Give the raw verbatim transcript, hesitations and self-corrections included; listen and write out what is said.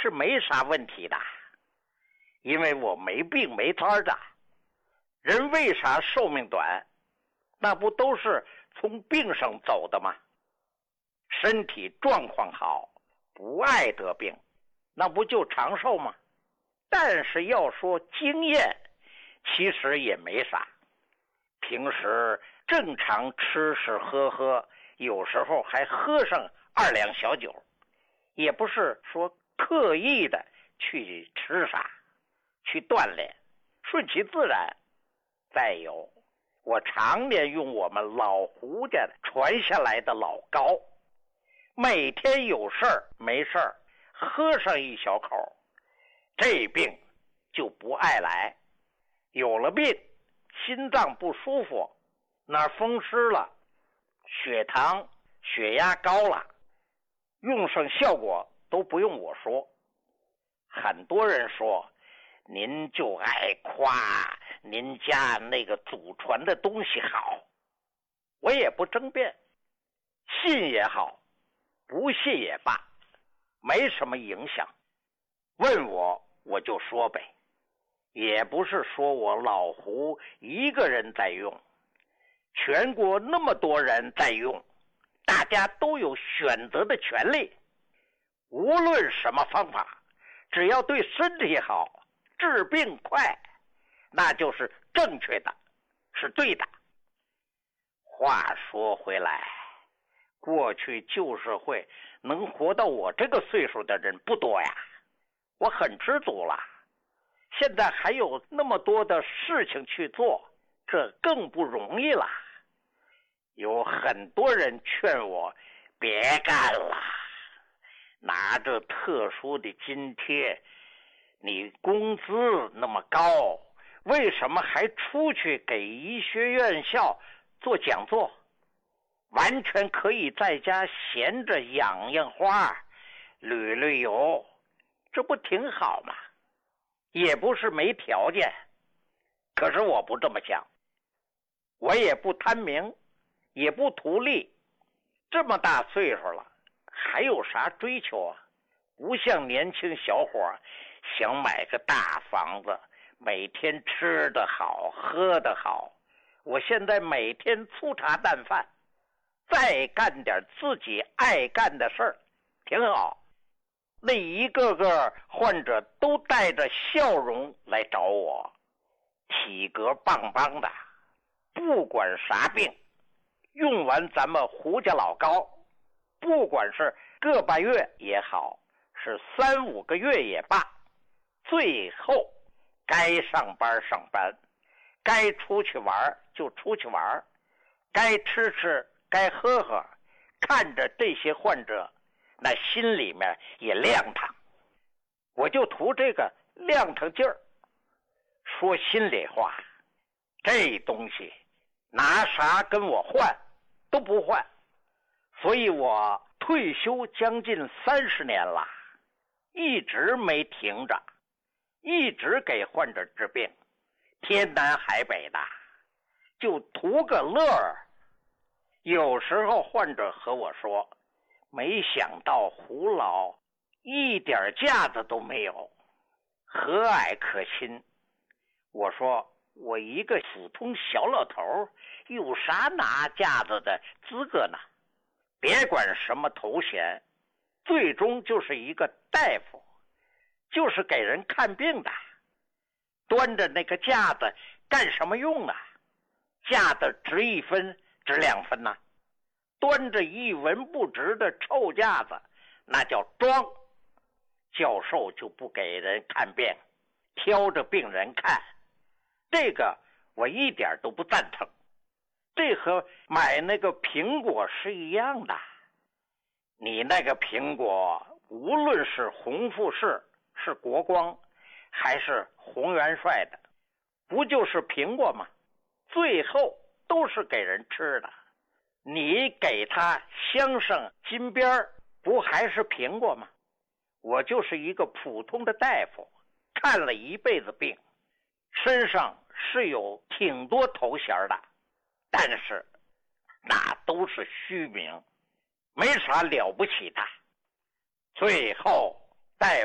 是没啥问题的，因为我没病没灾的。人为啥寿命短？那不都是从病上走的吗？身体状况好，不爱得病，那不就长寿吗？但是要说经验，其实也没啥。平时正常吃吃喝喝，有时候还喝上二两小酒，也不是说刻意的去吃啥，去锻炼，顺其自然。再有，我常年用我们老胡家传下来的老膏，每天有事儿没事儿喝上一小口，这病就不爱来。有了病，心脏不舒服，哪风湿了，血糖血压高了，用上效果都不用我说。很多人说您就爱夸您家那个祖传的东西好，我也不争辩，信也好，不信也罢，没什么影响。问我我就说呗，也不是说我老胡一个人在用，全国那么多人在用，大家都有选择的权利。无论什么方法，只要对身体好，治病快，那就是正确的，是对的。话说回来，过去旧社会能活到我这个岁数的人不多呀，我很知足了。现在还有那么多的事情去做，这更不容易了。有很多人劝我别干了，拿着特殊的津贴，你工资那么高，为什么还出去给医学院校做讲座？完全可以在家闲着养养花，旅旅游，这不挺好吗？也不是没条件，可是我不这么想，我也不贪名，也不图利，这么大岁数了，还有啥追求啊？不像年轻小伙想买个大房子，每天吃得好喝得好。我现在每天粗茶淡饭，再干点自己爱干的事儿，挺好。那一个个患者都带着笑容来找我，体格棒棒的，不管啥病，用完咱们胡家老膏，不管是个把月也好，是三五个月也罢，最后该上班上班，该出去玩就出去玩，该吃吃该喝喝，看着这些患者那心里面也亮堂。我就图这个亮堂劲儿。说心里话，这东西拿啥跟我换都不换，所以我退休将近三十年了，一直没停着，一直给患者治病，天南海北的，就图个乐儿。有时候患者和我说，没想到胡老一点架子都没有，和蔼可亲。我说我一个普通小老头有啥拿架子的资格呢？别管什么头衔，最终就是一个大夫，就是给人看病的。端着那个架子干什么用啊？架子值一分值两分呢、啊？端着一文不值的臭架子，那叫装。教授就不给人看病，挑着病人看，这个我一点都不赞成。这和买那个苹果是一样的，你那个苹果无论是红富士是国光还是洪元帅的，不就是苹果吗？最后都是给人吃的，你给他镶上金边，不还是苹果吗？我就是一个普通的大夫，看了一辈子病，身上是有挺多头衔的，但是那都是虚名，没啥了不起的。最后大